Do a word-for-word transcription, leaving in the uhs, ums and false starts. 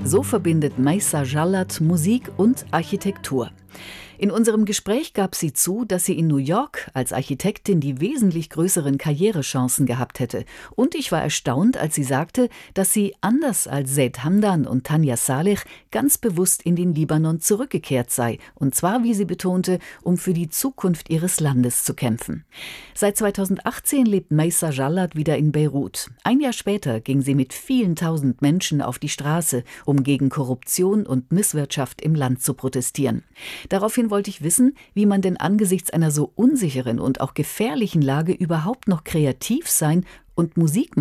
So verbindet Maysa Jallat Musik und Architektur. In unserem Gespräch gab sie zu, dass sie in New York als Architektin die wesentlich größeren Karrierechancen gehabt hätte. Und ich war erstaunt, als sie sagte, dass sie, anders als Zeid Hamdan und Tanja Saleh, ganz bewusst in den Libanon zurückgekehrt sei. Und zwar, wie sie betonte, um für die Zukunft ihres Landes zu kämpfen. Seit zweitausendachtzehn lebt Maysa Jallat wieder in Beirut. Ein Jahr später ging sie mit vielen tausend Menschen auf die Straße, um gegen Korruption und Misswirtschaft im Land zu protestieren. Daraufhin wollte ich wissen, wie man denn angesichts einer so unsicheren und auch gefährlichen Lage überhaupt noch kreativ sein und Musik machen